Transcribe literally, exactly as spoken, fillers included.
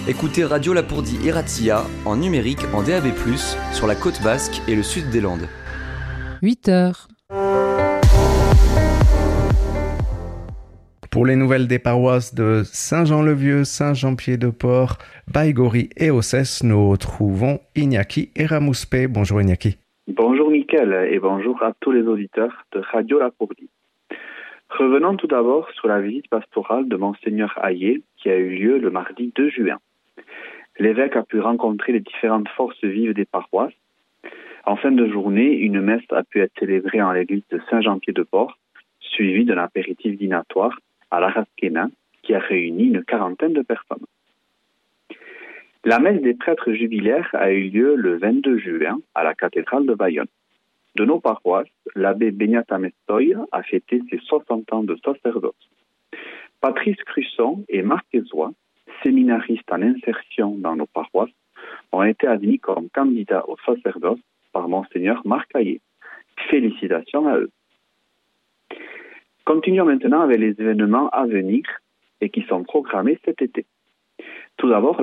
Écoutez Radio Lapourdie et Ratia en numérique en D A B plus, sur la côte basque et le sud des Landes. huit heures. Pour les nouvelles des paroisses de Saint-Jean-le-Vieux, Saint-Jean-Pied-de-Port, Baïgori et Ossès, nous trouvons Iñaki Eramuspe. Bonjour Iñaki. Bonjour Mickaël et bonjour à tous les auditeurs de Radio Lapourdie. Revenons tout d'abord sur la visite pastorale de Monseigneur Hayé qui a eu lieu le mardi deux juin. L'évêque a pu rencontrer les différentes forces vives des paroisses. En fin de journée, une messe a pu être célébrée en l'église de Saint-Jean-Pied-de-Port, suivie d'un apéritif dînatoire à la Rasquena, qui a réuni une quarantaine de personnes. La messe des prêtres jubilaires a eu lieu le vingt-deux juin à la cathédrale de Bayonne. De nos paroisses, l'abbé Benyata Mestoy a fêté ses soixante ans de sacerdoce. Patrice Crusson et Marc Ezois, séminaristes en insertion dans nos paroisses, ont été admis comme candidats au sacerdoce par Monseigneur Marc Hayé. Félicitations à eux. Continuons maintenant avec les événements à venir et qui sont programmés cet été. Tout d'abord,